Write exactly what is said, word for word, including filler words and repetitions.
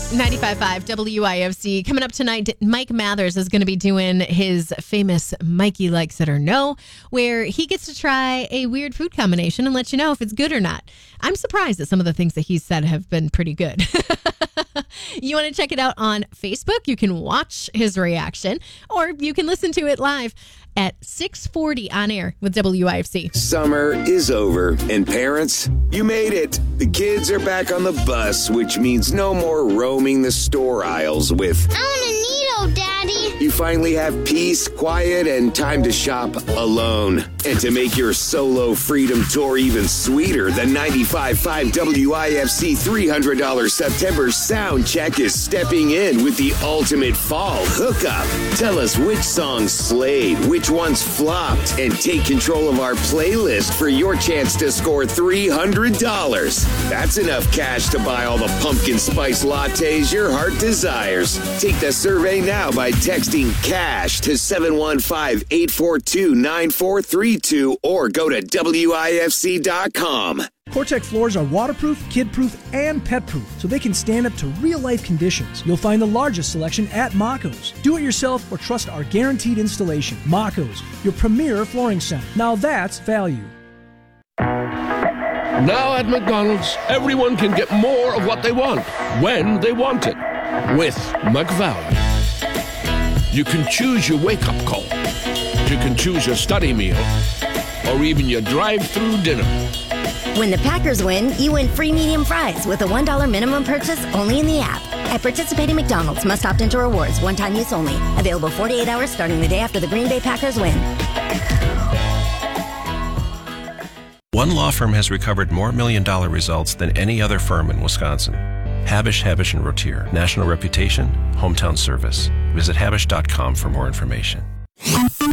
ninety-five point five W I F C. Coming up tonight, Mike Mathers is going to be doing his famous Mikey Likes It or No, where he gets to try a weird food combination and let you know if it's good or not. I'm surprised that some of the things that he said have been pretty good. You want to check it out on Facebook? You can watch his reaction, or you can listen to it live at six forty on air with W I F C. Summer is over, and parents, you made it. The kids are back on the bus, which means no more roaming the store aisles with, I want a Neato, Daddy. You finally have peace, quiet, and time to shop alone. And to make your solo freedom tour even sweeter, the ninety-five point five W I F C three hundred dollars September sound check is stepping in with the ultimate fall hookup. Tell us which songs slayed, which ones flopped, and take control of our playlist for your chance to score three hundred dollars. That's enough cash to buy all the pumpkin spice lattes your heart desires. Take the survey now by texting CASH to seven one five, eight four two, nine four three two or go to W I F C dot com. Cortec floors are waterproof, kid-proof, and pet-proof, so they can stand up to real-life conditions. You'll find the largest selection at Maco's. Do it yourself or trust our guaranteed installation. Maco's, your premier flooring center. Now that's value. Now at McDonald's, everyone can get more of what they want, when they want it, with McValue. You can choose your wake-up call. You can choose your study meal, or even your drive-through dinner. When the Packers win, you win free medium fries with a one dollar minimum purchase only in the app. At participating McDonald's, must opt into rewards, one-time use only. Available forty-eight hours starting the day after the Green Bay Packers win. One law firm has recovered more million-dollar results than any other firm in Wisconsin. Habish, Habish and Rotier. National reputation, hometown service. Visit Habish dot com for more information.